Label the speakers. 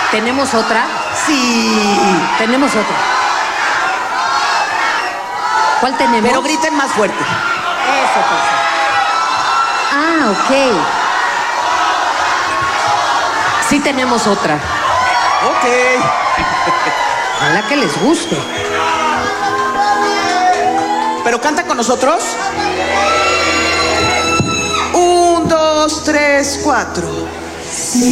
Speaker 1: ¿Tenemos otra?
Speaker 2: Sí.
Speaker 1: Tenemos otra. ¿Cuál tenemos?
Speaker 2: Pero griten más fuerte.
Speaker 1: Eso, pues. Ah, ok. Sí tenemos otra.
Speaker 2: Ok.
Speaker 1: Ojalá que les guste.
Speaker 2: Pero canta con nosotros. 1, 2, 3, 4.